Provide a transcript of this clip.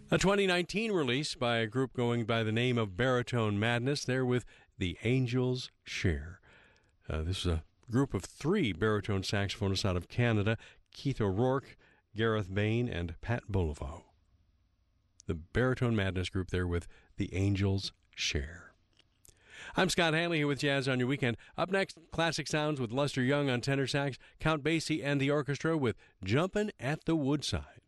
A 2019 release by a group going by the name of Baritone Madness, there with The Angels Share. This is a group of three baritone saxophonists out of Canada: Keith O'Rourke, Gareth Bain, and Pat Boliveau. The Baritone Madness group there with The Angels Share. I'm Scott Hanley here with Jazz on Your Weekend. Up next, classic sounds with Lester Young on tenor sax, Count Basie and the orchestra with Jumpin' at the Woodside.